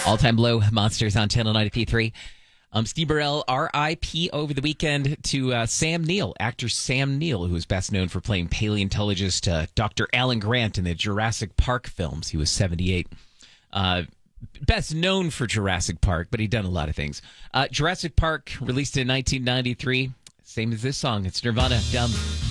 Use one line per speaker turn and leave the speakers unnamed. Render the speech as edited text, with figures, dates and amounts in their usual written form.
All-time low, Monsters on Channel 90.3. Steve Burrell, R.I.P. over the weekend to Sam Neill, actor Sam Neill, who is best known for playing paleontologist Dr. Alan Grant in the Jurassic Park films. He was 78. Best known for Jurassic Park, but he'd done a lot of things. Jurassic Park, released in 1993. Same as this song. It's Nirvana, Dumb.